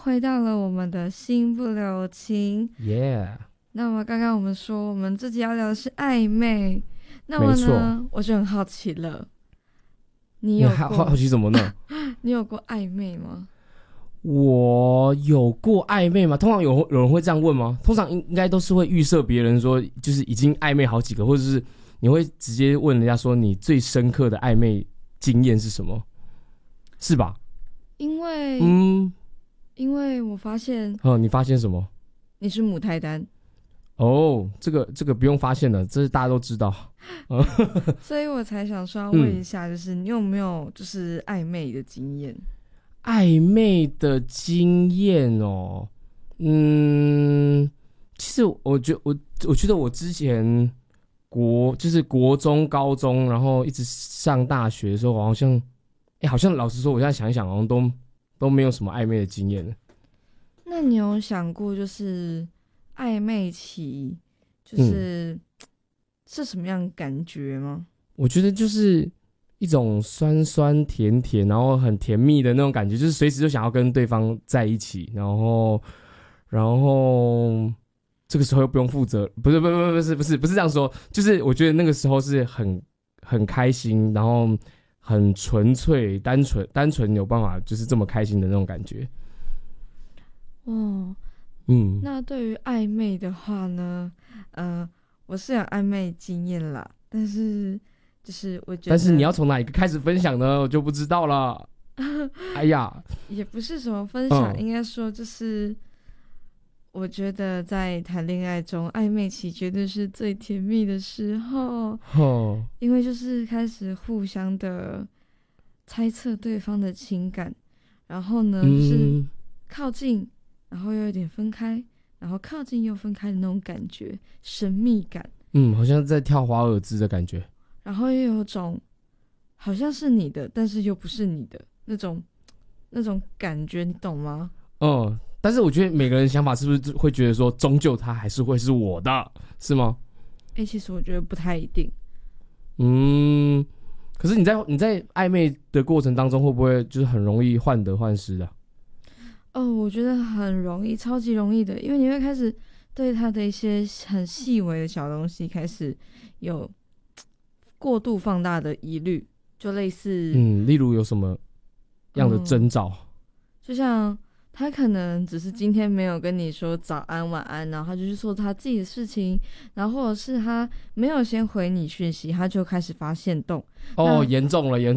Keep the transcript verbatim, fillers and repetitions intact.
回到了我们的心不留情。 Yeah， 那么刚刚我们说，我们这集要聊的是暧昧。那么呢，我就很好奇了，你有过你好好奇什么呢？ 你有过暧昧吗？ 我有过暧昧吗？通常有有人会这样问吗？通常应应该都是会预设别人说，就是已经暧昧好几个，或者是你会直接问人家说你最深刻的暧昧经验是什么？是吧？ 因为嗯， 因为我发现， 哦，你发现什么？ 你是母胎单。 哦，这个这个不用发现了，这是大家都知道。 所以我才想说要问一下，就是你有没有就是暧昧的经验？ 暧昧的经验哦，嗯，其实我觉我我觉得我之前国就是国中、高中，然后一直上大学的时候，好像，哎，好像老实说，我现在想一想，好像都都没有什么暧昧的经验了。 那你有想过，就是暧昧期，就是、嗯、是什么样的感觉吗？ 我觉得就是一种酸酸甜甜，然后很甜蜜的那种感觉，就是随时就想要跟对方在一起，然后，然后这个时候又不用负责，不是，不是，不是，不是，不是这样说，就是我觉得那个时候是很很开心，然后很纯粹、单纯、单纯有办法就是这么开心的那种感觉。 哦， 嗯， 那对于暧昧的话呢，呃，我是有暧昧经验啦，但是就是我觉得， 但是你要从哪一个开始分享呢？我就不知道了。哎呀， 也不是什么分享， 嗯、 应该说就是我觉得在谈恋爱中，暧昧期绝对是最甜蜜的时候， 哦， 因为就是开始互相的猜测对方的情感，然后呢， 嗯、 就是靠近。然后又有点分开，然后靠近又分开的那种感觉，神秘感。 嗯，好像在跳华尔兹的感觉。 然后又有种好像是你的，但是又不是你的那种那种感觉，你懂吗？ 嗯，但是我觉得每个人想法是不是会觉得说，终究他还是会是我的，是吗？ 哎、欸，其实我觉得不太一定。 嗯，可是你在你在暧昧的过程当中，会不会就是很容易患得患失的、啊？ 哦，我觉得很容易，超级容易的，因为你会开始对他的一些很细微的小东西开始有过度放大的疑虑，就类似， 嗯，例如有什么样的征兆？嗯、 就像他可能只是今天没有跟你说早安晚安，然后他就去做他自己的事情，然后或者是他没有先回你讯息，他就开始发限动。 哦，严重了，严。